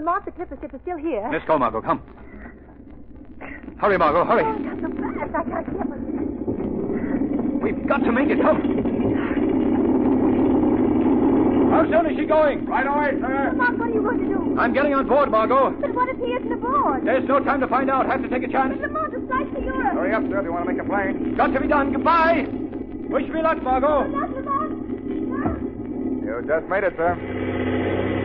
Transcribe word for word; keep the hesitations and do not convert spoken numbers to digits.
Lamont, the clipper ship is still here. Let's go, Margot. Come. Hurry, Margot. Hurry. Oh, not so fast. I can't get with We've got to make it. Come. How soon is she going? Right away, sir. Lamont, what are you going to do? I'm getting on board, Margot. But what if he isn't aboard? There's no time to find out. Have to take a chance. But Lamont is flight to Europe. Hurry up, sir, if you want to make a plane. Got to be done. Goodbye. Wish me luck, Margot. Not Lamont. You just made it, sir.